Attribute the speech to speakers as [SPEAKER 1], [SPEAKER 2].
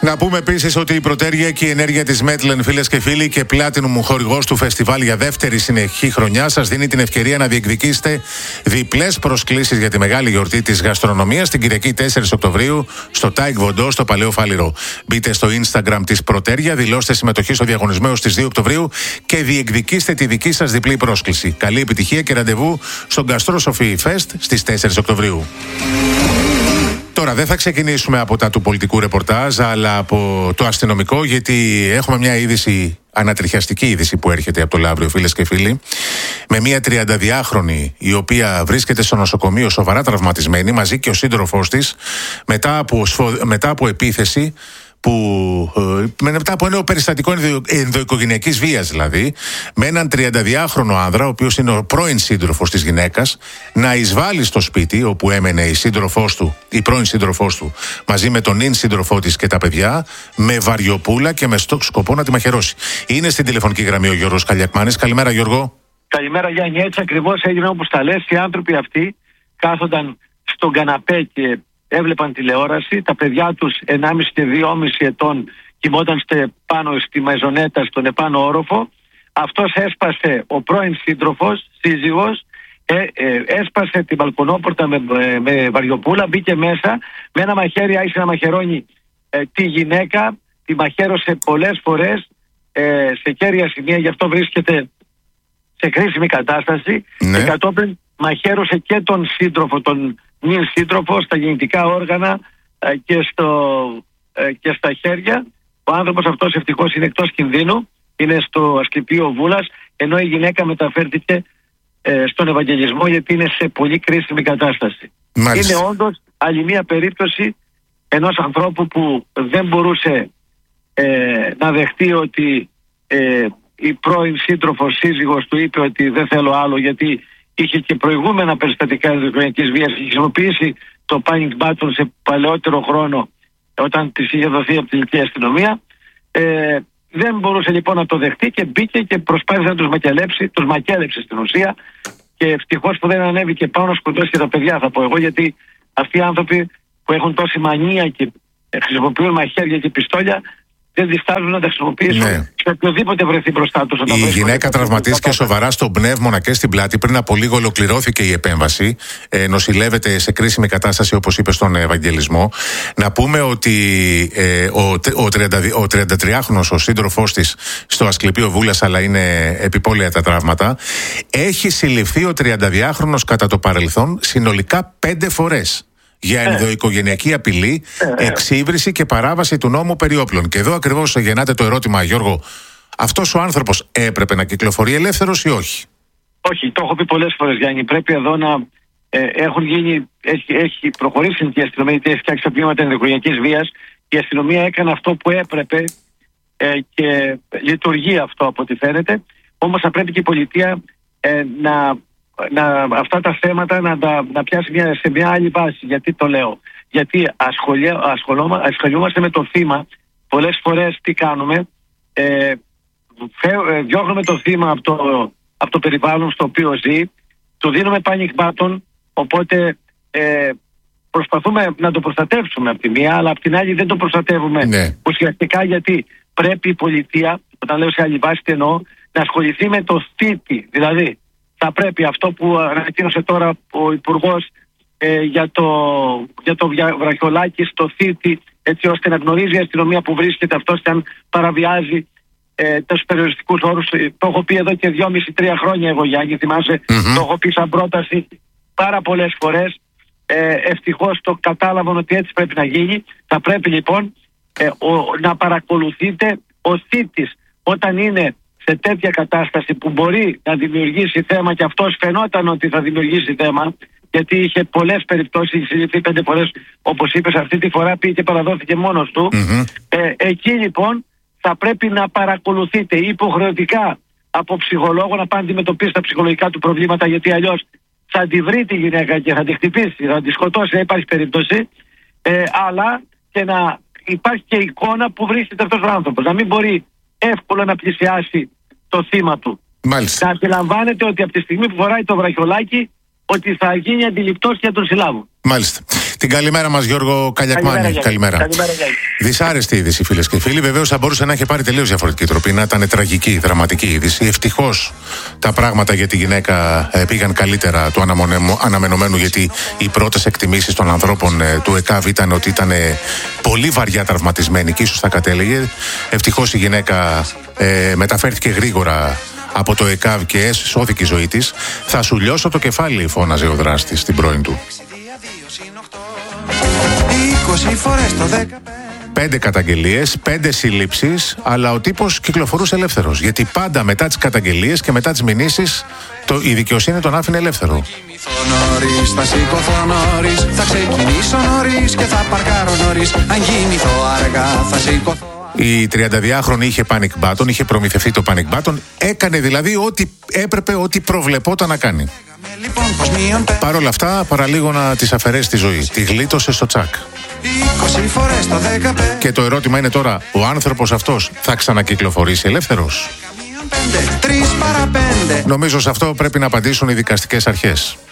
[SPEAKER 1] Να πούμε επίσης ότι η Πρωτέργεια και η ενέργεια της Μέτλεν, φίλες και φίλοι, και Platinum, χορηγός του φεστιβάλ για δεύτερη συνεχή χρονιά, σας δίνει την ευκαιρία να διεκδικήσετε διπλές προσκλήσεις για τη μεγάλη γιορτή της γαστρονομίας την Κυριακή 4 Οκτωβρίου στο Τάικ Βοντό, στο Παλαιό Φάληρο. Μπείτε στο Instagram της Πρωτέργεια, δηλώστε συμμετοχή στο διαγωνισμό έως τις 2 Οκτωβρίου και διεκδικήστε τη δική σας διπλή πρόσκληση. Καλή επιτυχία και ραντεβού στο Γκαστρό Σοφή Fest στις 4 Οκτωβρίου. Τώρα δεν θα ξεκινήσουμε από τα του πολιτικού ρεπορτάζ, αλλά από το αστυνομικό, γιατί έχουμε μια είδηση, ανατριχιαστική είδηση που έρχεται από το Λαύριο, φίλες και φίλοι, με μια 32χρονη η οποία βρίσκεται στο νοσοκομείο σοβαρά τραυματισμένη μαζί και ο σύντροφός της μετά από επίθεση μετά από ένα περιστατικό ενδοοικογενειακής βίας, δηλαδή, με έναν 32χρονο άνδρα, ο οποίος είναι ο πρώην σύντροφος της γυναίκας, να εισβάλλει στο σπίτι όπου έμενε η πρώην σύντροφός του, μαζί με τον νυν σύντροφό της και τα παιδιά, με βαριοπούλα και με σκοπό να τη μαχαιρώσει. Είναι στην τηλεφωνική γραμμή ο Γιώργος Καλιακμάνης. Καλημέρα, Γιώργο.
[SPEAKER 2] Καλημέρα, Γιάννη. Έτσι ακριβώς έγινε όπως τα λες. Οι άνθρωποι αυτοί κάθονταν στον καναπέ και έβλεπαν τηλεόραση. Τα παιδιά τους 1,5 και 2,5 ετών κοιμόταν πάνω στη μεζονέτα, στον επάνω όροφο. Αυτός έσπασε, ο πρώην σύντροφος, σύζυγος, έσπασε την μπαλκονόπορτα με βαριοπούλα, μπήκε μέσα με ένα μαχαίρι, άρχισε να μαχαιρώνει τη γυναίκα, τη μαχαίρωσε πολλές φορές σε κέρια σημεία, γι' αυτό βρίσκεται σε κρίσιμη κατάσταση.
[SPEAKER 1] Ναι.
[SPEAKER 2] Και κατόπιν μαχαίρωσε και τον σύντροφο, τον νυν σύντροφο, στα γεννητικά όργανα και στα χέρια. Ο άνθρωπος αυτός ευτυχώς είναι εκτός κινδύνου, είναι στο Ασκληπείο Βούλας, ενώ η γυναίκα μεταφέρθηκε στον Ευαγγελισμό, γιατί είναι σε πολύ κρίσιμη κατάσταση.
[SPEAKER 1] Μάλιστα.
[SPEAKER 2] Είναι όντως άλλη μια περίπτωση ενός ανθρώπου που δεν μπορούσε να δεχτεί ότι η πρώην σύντροφος, σύζυγος του, είπε ότι δεν θέλω άλλο, γιατί είχε και προηγούμενα περιστατικά ενδοοικογενειακής βίας και χρησιμοποιήσει το panic button σε παλαιότερο χρόνο, όταν της είχε δοθεί από την ελληνική αστυνομία. Δεν μπορούσε λοιπόν να το δεχτεί και μπήκε και προσπάθησε να τους μακέλεψε στην ουσία, και ευτυχώς που δεν ανέβηκε πάνω να σκοτώσει και τα παιδιά, θα πω εγώ, γιατί αυτοί οι άνθρωποι που έχουν τόση μανία και χρησιμοποιούν μαχαίρια και πιστόλια δεν διστάζουν να τα χρησιμοποιήσουν, ναι, σε οποιοδήποτε βρεθεί μπροστά τους.
[SPEAKER 1] Η γυναίκα τραυματίστηκε σοβαρά στον πνεύμονα και στην πλάτη. Πριν από λίγο ολοκληρώθηκε η επέμβαση. Νοσηλεύεται σε κρίσιμη κατάσταση, όπως είπε, στον Ευαγγελισμό. Να πούμε ότι ο 33χρονος, ο σύντροφός της, στο Ασκληπείο Βούλας, αλλά είναι επιπόλαια τα τραύματα, έχει συλληφθεί ο 32χρονος κατά το παρελθόν συνολικά 5 φορές. Για ενδοοικογενειακή απειλή, εξύβριση και παράβαση του νόμου περί όπλων. Και εδώ ακριβώς γεννάται το ερώτημα, Γιώργο, αυτός ο άνθρωπος έπρεπε να κυκλοφορεί ελεύθερος ή όχι?
[SPEAKER 2] Όχι, το έχω πει πολλές φορές, Γιάννη. Πρέπει εδώ να έχει προχωρήσει η αστυνομία, γιατί έχει φτιάξει τα πλήματα ενδοοικογενειακής βίας. Η αστυνομία έκανε αυτό που έπρεπε και λειτουργεί αυτό από ό,τι φαίνεται. Όμως θα πρέπει και η πολιτεία αυτά τα θέματα να πιάσει σε μια άλλη βάση. Γιατί το λέω? Γιατί ασχολούμαστε με το θύμα. Πολλές φορές τι κάνουμε? Διώχνουμε το θύμα από το περιβάλλον στο οποίο ζει, του δίνουμε panic button, οπότε προσπαθούμε να το προστατεύσουμε από τη μία, αλλά από την άλλη δεν το προστατεύουμε, ναι, ουσιαστικά, γιατί πρέπει η πολιτεία, όταν λέω σε άλλη βάση τι εννοώ, να ασχοληθεί με το θήτη. Δηλαδή θα πρέπει αυτό που ανακοίνωσε τώρα ο Υπουργός για το βραχιολάκι στο θήτη, έτσι ώστε να γνωρίζει η αστυνομία που βρίσκεται αυτός και αν παραβιάζει τους περιοριστικούς όρους. Το έχω πει εδώ και 2,5-3 χρόνια εγώ, Γιάννη, θυμάσαι, το έχω πει σαν πρόταση πάρα πολλές φορές. Ευτυχώς το κατάλαβαν ότι έτσι πρέπει να γίνει. Θα πρέπει λοιπόν να παρακολουθείτε ο θήτης όταν είναι σε τέτοια κατάσταση που μπορεί να δημιουργήσει θέμα, και αυτός φαινόταν ότι θα δημιουργήσει θέμα, γιατί είχε πολλές περιπτώσεις, είχε συλληφθεί 5 φορές, όπως είπες, αυτή τη φορά πήγε και παραδόθηκε μόνος του. Εκεί λοιπόν θα πρέπει να παρακολουθείτε υποχρεωτικά από ψυχολόγο, να πάνε να αντιμετωπίσει τα ψυχολογικά του προβλήματα, γιατί αλλιώς θα τη βρει τη γυναίκα και θα τη χτυπήσει, θα τη σκοτώσει, δεν υπάρχει περίπτωση, αλλά και να υπάρχει και εικόνα που βρίσκεται αυτός ο άνθρωπος, να μην μπορεί εύκολα να πλησιάσει το θύμα του.
[SPEAKER 1] Μάλιστα.
[SPEAKER 2] Να αντιλαμβάνεται ότι από τη στιγμή που φοράει το βραχιολάκι, ότι θα γίνει αντιληπτός και για τον συλλάβουν.
[SPEAKER 1] Μάλιστα. Την καλημέρα μας, Γιώργο Καλιακμάνη.
[SPEAKER 2] Καλημέρα.
[SPEAKER 1] Δυσάρεστη είδηση, φίλες και φίλοι. Βεβαίως θα μπορούσε να έχει πάρει τελείως διαφορετική τροπή, να ήταν τραγική, δραματική είδηση. Ευτυχώς τα πράγματα για τη γυναίκα πήγαν καλύτερα του αναμενωμένου, γιατί οι πρώτες εκτιμήσεις των ανθρώπων του ΕΚΑΒ ήταν ότι ήταν πολύ βαριά τραυματισμένη και ίσως θα κατέληγε. Ευτυχώς η γυναίκα μεταφέρθηκε γρήγορα από το ΕΚΑΒ και σώθηκε η ζωή της. Θα σου λιώσω το κεφάλι, φώναζε ο δράστης στην πρώην του. 5 καταγγελίες, 5 συλλήψεις, αλλά ο τύπος κυκλοφορούσε ελεύθερος. Γιατί πάντα μετά τις καταγγελίες και μετά τις μηνύσεις η δικαιοσύνη τον άφηνε ελεύθερο.
[SPEAKER 3] Θα σηκωθώ νωρίς, θα ξεκινήσω νωρίς και θα παρκάρω νωρίς. Αν κοιμηθώ αργά θα σηκωθώ.
[SPEAKER 1] Η 32χρονη είχε panic button, είχε προμηθευτεί το panic button, έκανε δηλαδή ό,τι έπρεπε, ό,τι προβλεπόταν να κάνει. Παρ' όλα αυτά, παραλίγο να της αφαιρέσει τη ζωή. Τη γλίτωσε στο τσακ.
[SPEAKER 3] 20 φορές το 15.
[SPEAKER 1] Και το ερώτημα είναι τώρα, ο άνθρωπος αυτός θα ξανακυκλοφορήσει ελεύθερος?
[SPEAKER 3] 3 παρά 5.
[SPEAKER 1] Νομίζω σε αυτό πρέπει να απαντήσουν οι δικαστικές αρχές.